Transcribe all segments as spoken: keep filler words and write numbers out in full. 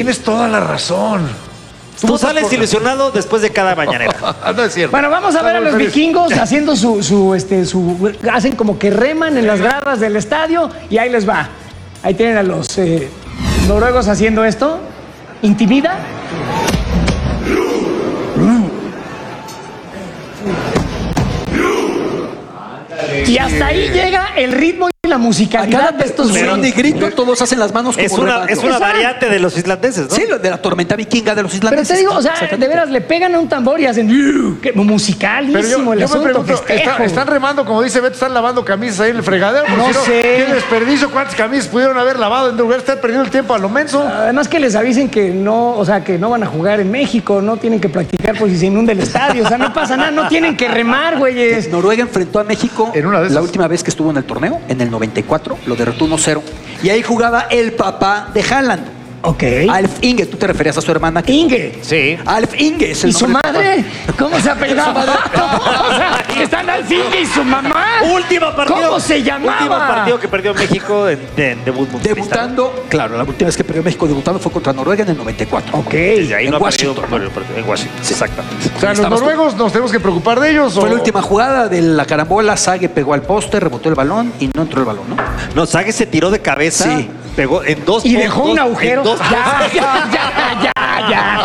tienes toda la razón. Tú, Tú sales por... ilusionado después de cada mañanera. No es cierto. Bueno, vamos a ver a los vikingos haciendo su, su, este, su... Hacen como que reman en las gradas del estadio y ahí les va. Ahí tienen a los eh, noruegos haciendo esto. ¿Intimida? Y hasta ahí llega el ritmo y la musicalidad de estos güeyes. de grito, todos hacen las manos como es una, es una variante de los islandeses, ¿no? Sí, de la tormenta vikinga de los islandeses. Pero te digo, o sea, de veras, le pegan a un tambor y hacen que musicalísimo el yo asunto, me pregunto, festejo. ¿están, ¿están remando, como dice Beto, están lavando camisas ahí en el fregadero? No si no, sé. ¿Qué desperdicio? ¿Cuántas camisas pudieron haber lavado en lugar de estar perdiendo el tiempo a lo menso? Además que les avisen que no, o sea, que no van a jugar en México, no tienen que practicar por si se inunda el estadio, o sea, no pasa nada, no tienen que remar, güeyes. Noruega enfrentó a México en una de la última vez que estuvo en el torneo, en el noventa y cuatro, lo derrotó uno cero. Y ahí jugaba el papá de Haaland. Ok. Alf Inge, tú te referías a su hermana. Que... Inge. Sí. Alf Inge es el ¿Y su madre? ¿Cómo se apellidaba? O sea, están Alf Inge y su mamá. Último partido. ¿Cómo se llamaba? Último partido que perdió México en, en debut mundialista. Debutando, claro, la última vez que perdió México debutando fue contra Noruega en el noventa y cuatro. Ok. Y ahí en no Washington. Ha perdido, ¿no? En Washington, sí. Exactamente. O sea, ¿los noruegos nos tenemos que preocupar de ellos? Fue o... la última jugada de la carambola, Sage pegó al poste, rebotó el balón y no entró el balón, ¿no? No, Sage se tiró de cabeza, sí. pegó en dos y dejó dos, un agujero. Dos, ya, ya, ya, ya,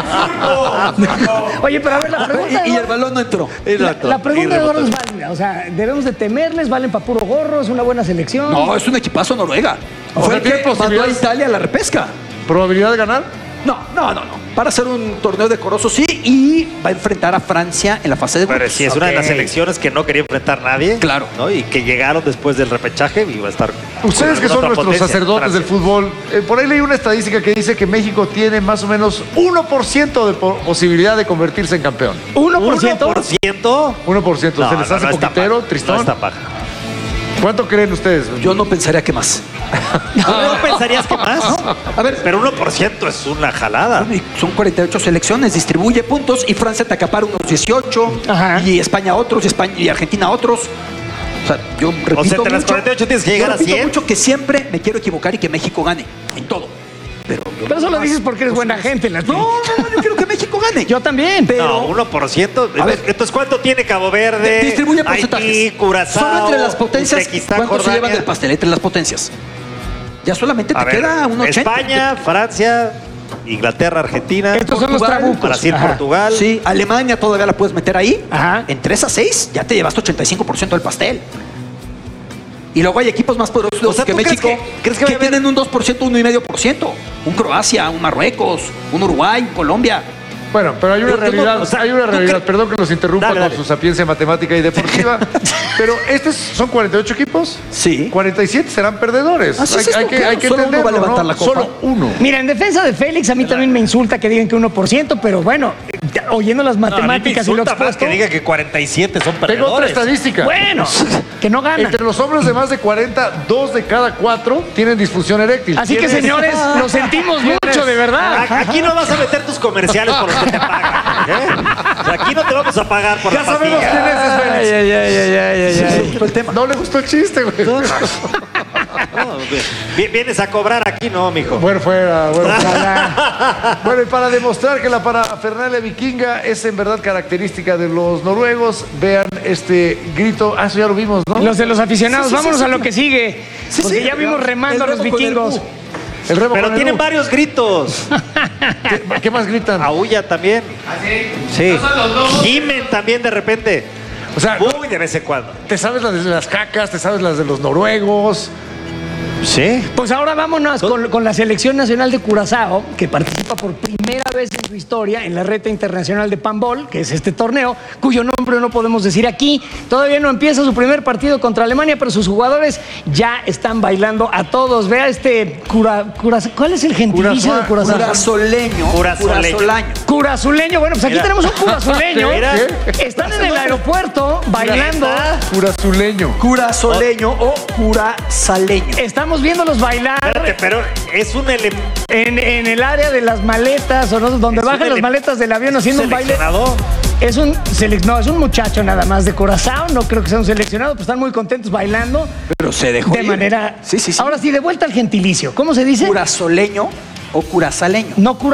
ya. Oye, pero a ver, la pregunta... Y, y el balón no entró. La, la pregunta de Eduardo es válida. O sea, ¿debemos de temerles? ¿Valen para puro gorro? ¿Es una buena selección? No, es un equipazo Noruega. O Fue sea, el que ¿tiene mandó a posibilidades? Italia a la repesca. ¿Probabilidad de ganar? No, no, no, no. Para hacer un torneo decoroso, sí, y va a enfrentar a Francia en la fase de grupos. Pero sí, es una de las selecciones que no quería enfrentar nadie. Claro. ¿no? Y que llegaron después del repechaje y va a estar... Ustedes que son otra nuestros potencia, sacerdotes Francia. del fútbol, eh, por ahí leí una estadística que dice que México tiene más o menos uno por ciento de po- posibilidad de convertirse en campeón. ¿uno por ciento? ¿uno por ciento? uno por ciento. No, ¿Se les no, hace no está poquitero, paja, tristón? No está paja. ¿Cuánto creen ustedes? Yo no pensaría que más. ¿No pensarías que más? A ver, Pero uno por ciento es una jalada. son cuarenta y ocho selecciones, distribuye puntos y Francia te acapara unos dieciocho, Ajá. y España otros, y, España, y Argentina otros. O sea, yo repito O sea, entre las mucho, cuarenta y ocho tienes que llegar yo a repito cien. mucho que siempre me quiero equivocar y que México gane en todo. Pero, yo Pero eso lo más. dices porque eres buena gente. La No, no, no, yo quiero que México gane. Yo también. Pero No, uno por ciento. A ver. Entonces, ¿cuánto tiene Cabo Verde? distribuye Haití, porcentajes. Curazao, Solo entre las potencias, Uzbekistán, ¿cuánto se Jordania? llevan del pastel? Entre las potencias. Ya solamente te A ver, queda un ochenta. España, Francia, Inglaterra, Argentina, Estos son los Portugal, trabucos. Brasil, Ajá. Portugal. Sí, Alemania todavía la puedes meter ahí. Ajá. En tres a seis ya te llevaste ochenta y cinco por ciento del pastel. Y luego hay equipos más poderosos O sea, que ¿tú crees México que- crees que va a haber- tienen un dos por ciento, uno coma cinco por ciento. Un Croacia, un Marruecos, un Uruguay, un Colombia. Bueno, pero hay una Tú- tú no- realidad, o sea, hay una ¿tú realidad, cre- perdón que los interrumpa Dale, con dale. su sapiencia matemática y deportiva, pero estos son cuarenta y ocho equipos. Sí. cuarenta y siete serán perdedores. Así hay, es esto, hay que, claro. hay que Solo uno va a entenderlo, levantar ¿no? la copa. Solo uno. Mira, en defensa de Félix, a mí también me insulta que digan que uno por ciento, pero bueno, ya, oyendo las No, a mí me matemáticas y lo insulta más expuesto. que diga que cuarenta y siete son Tengo otra perdedores. estadística. Bueno, que no ganan. Entre los hombres de más de cuarenta, dos de cada cuatro tienen disfunción eréctil. Así que, ¿Quién es? señores, lo sentimos mucho, de verdad. A- Aquí no vas a meter tus comerciales por los que te pagan. ¿eh? O sea, aquí no te vamos a pagar por Ya la sabemos pastilla. quién es, es Félix. ay, ay, ay, ay, ay. Me gustó el tema. No le gustó el chiste, güey. No, vi- vienes a cobrar aquí, no, mijo. Bueno, fuera, bueno, fuera. Bueno, y para demostrar que la parafernalia vikinga es en verdad característica de los noruegos, vean este grito. Ah, eso ya lo vimos, ¿no? Los de los aficionados, Sí, sí, sí, vámonos sí. a lo que sigue. Sí, porque sí. ya vimos remando a El los remo con el vikingos. U. El remo Pero con el tienen U. varios gritos. ¿Qué, qué más gritan? Aúlla también. Sí. Gimen también de repente. O sea, Muy de vez en cuando. te sabes las de las cacas, te sabes las de los noruegos. Sí. Pues ahora vámonos con, con la Selección Nacional de Curazao, que participa por primera vez en su historia en la Reta Internacional de Panball, que es este torneo, cuyo nombre no podemos decir aquí. Todavía no empieza su primer partido contra Alemania, pero sus jugadores ya están bailando a todos. Vea este cura, Curazao. ¿Cuál es el gentilicio de Curazao? Curazoleño. Curazoleño. Curazolaño. Curazuleño. Bueno, pues aquí Mira. tenemos un curazuleño. Mira. Están en el aeropuerto bailando. Curazuleño. Curazoleño o curazaleño. Estamos viéndolos bailar. Espérate, pero es un elemento. En, en el área de las maletas, o no, donde Es un bajan las ele- maletas del avión haciendo un baile. Seleccionado. Es un selec- no, es un muchacho nada más de Curazao, no creo que sea un seleccionado, pues están muy contentos bailando Pero se dejó de ir. manera. Sí, sí, sí. Ahora sí, de vuelta al gentilicio. ¿Cómo se dice? Curazoleño o curazaleño. No